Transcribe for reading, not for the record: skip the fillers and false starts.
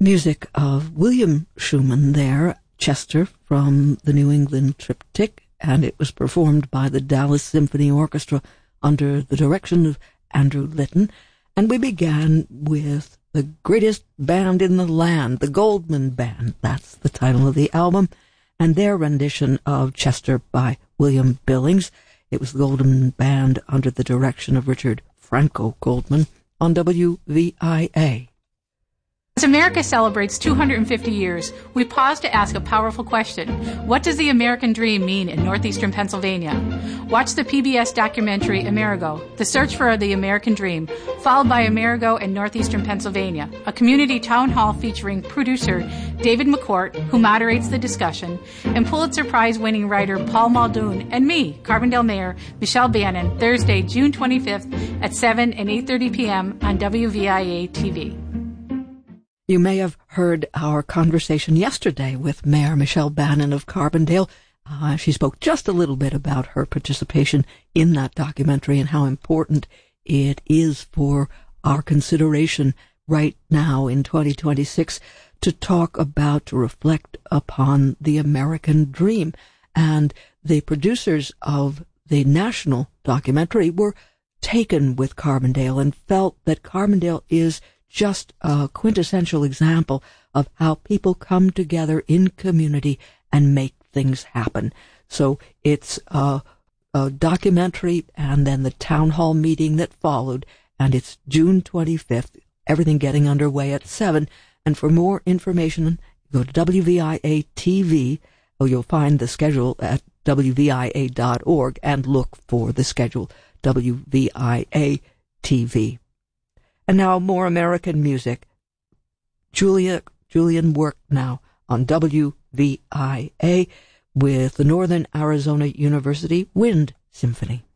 Music of William Schumann there, Chester from the New England Triptych, and it was performed by the Dallas Symphony Orchestra under the direction of Andrew Litton. And we began with the greatest band in the land, the Goldman Band. That's the title of the album, and their rendition of Chester by William Billings. It was the Goldman Band under the direction of Richard Franco Goldman on WVIA. As America celebrates 250 years, we pause to ask a powerful question. What does the American dream mean in northeastern Pennsylvania? Watch the PBS documentary Amerigo, The Search for the American Dream, followed by Amerigo in northeastern Pennsylvania, a community town hall featuring producer David McCourt, who moderates the discussion, and Pulitzer Prize-winning writer Paul Muldoon, and me, Carbondale Mayor Michelle Bannon, Thursday, June 25th at 7 and 8:30 p.m. on WVIA TV. You may have heard our conversation yesterday with Mayor Michelle Bannon of Carbondale. She spoke just a little bit about her participation in that documentary and how important it is for our consideration right now in 2026 to talk about, to reflect upon the American dream. And the producers of the national documentary were taken with Carbondale and felt that Carbondale is just a quintessential example of how people come together in community and make things happen. So it's a documentary and then the town hall meeting that followed, and it's June 25th, everything getting underway at 7. And for more information, go to WVIA TV, or you'll find the schedule at WVIA.org and look for the schedule, WVIA TV. And now more American music. Julian worked now on WVIA with the Northern Arizona University Wind Symphony.